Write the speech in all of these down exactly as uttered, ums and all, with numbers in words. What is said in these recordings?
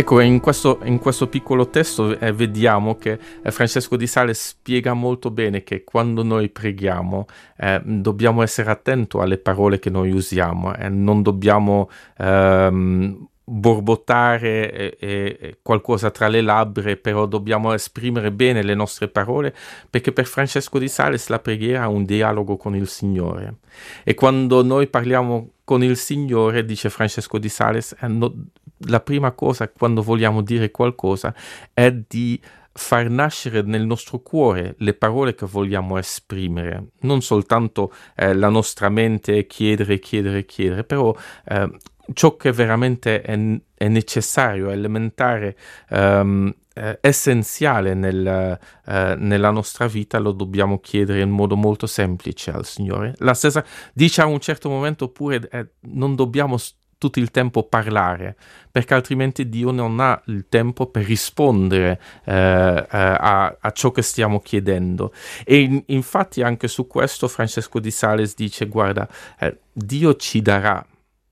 Ecco, in questo, in questo piccolo testo eh, vediamo che eh, Francesco di Sales spiega molto bene che quando noi preghiamo eh, dobbiamo essere attenti alle parole che noi usiamo e eh, non dobbiamo ehm, borbottare e, e qualcosa tra le labbra, però dobbiamo esprimere bene le nostre parole, perché per Francesco di Sales la preghiera è un dialogo con il Signore. E quando noi parliamo con il Signore, dice Francesco di Sales, eh, no, la prima cosa quando vogliamo dire qualcosa è di far nascere nel nostro cuore le parole che vogliamo esprimere, non soltanto eh, la nostra mente chiedere, chiedere, chiedere, però eh, ciò che veramente è, è necessario, è elementare, um, eh, essenziale nel, eh, nella nostra vita, lo dobbiamo chiedere in modo molto semplice al Signore. La stessa dice a un certo momento pure eh, non dobbiamo tutto il tempo parlare, perché altrimenti Dio non ha il tempo per rispondere eh, a, a ciò che stiamo chiedendo. E in, infatti anche su questo Francesco di Sales dice: guarda, eh, Dio ci darà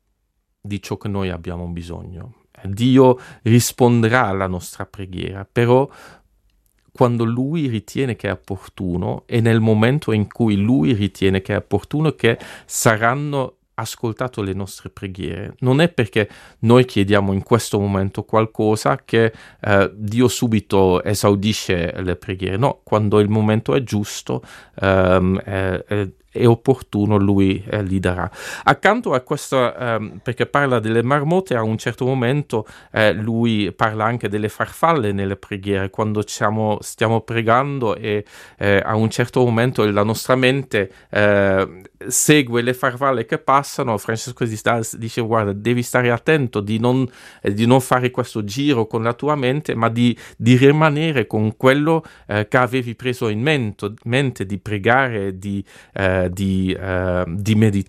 di ciò che noi abbiamo bisogno. Dio risponderà alla nostra preghiera, però quando Lui ritiene che è opportuno e nel momento in cui Lui ritiene che è opportuno, che saranno ascoltato le nostre preghiere. Non è perché noi chiediamo in questo momento qualcosa che eh, Dio subito esaudisce le preghiere. No, quando il momento è giusto, ehm, è, è, è opportuno, Lui eh, li darà. Accanto a questo, ehm, perché parla delle marmotte, a un certo momento eh, Lui parla anche delle farfalle nelle preghiere, quando siamo, stiamo pregando e eh, a un certo momento la nostra mente eh, segue le farfalle che passano. Francesco di Sales dice: guarda, devi stare attento di non, eh, di non fare questo giro con la tua mente, ma di, di rimanere con quello eh, che avevi preso in mente, mente di pregare, di, eh, di, eh, di, medit-